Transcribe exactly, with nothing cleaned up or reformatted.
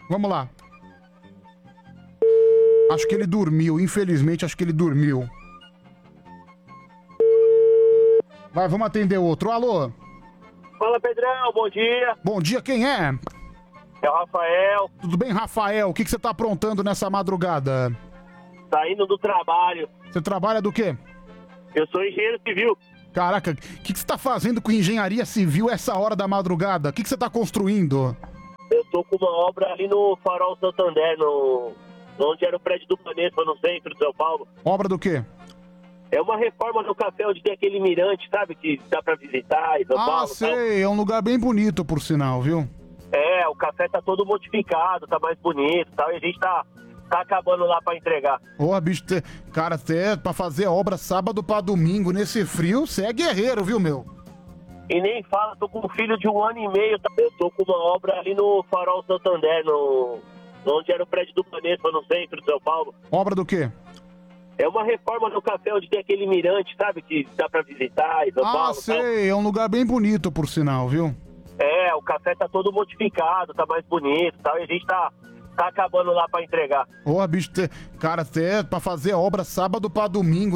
Vamos lá. Acho que ele dormiu, infelizmente acho que ele dormiu. Vai, vamos atender outro. Alô? Fala, Pedrão, bom dia. Bom dia, quem é? É o Rafael, Tudo bem, Rafael? O que que você tá aprontando nessa madrugada? saindo do trabalho. Você trabalha do quê? Eu sou engenheiro civil. Caraca, o que que você tá fazendo com engenharia civil essa hora da madrugada? O que que você tá construindo? Eu tô com uma obra ali no Farol Santander, no... onde era o prédio do Planeta, no centro de São Paulo. Obra do quê? É uma reforma no café onde tem aquele mirante, sabe? Que dá pra visitar em São Ah, Paulo. sei, é um lugar bem bonito, por sinal, viu? Tal. É, o café tá todo modificado, tá mais bonito e tal. E a gente tá, tá acabando lá pra entregar. Ô, bicho, te... cara, até pra fazer obra sábado pra domingo nesse frio, você é guerreiro, viu, meu? E nem fala, tô com um filho de um ano e meio. Tá? Eu tô com uma obra ali no Farol Santander, no... onde era o prédio do Planeta, no centro de São Paulo. Obra do quê? É uma reforma no café onde tem aquele mirante, sabe? Que dá pra visitar em São Ah, Paulo. sei, Tal. é um lugar bem bonito, por sinal, viu? É, o café tá todo modificado, tá mais bonito e tal. E a gente tá, tá acabando lá pra entregar. Ô, bicho, te... cara, até pra fazer obra sábado pra domingo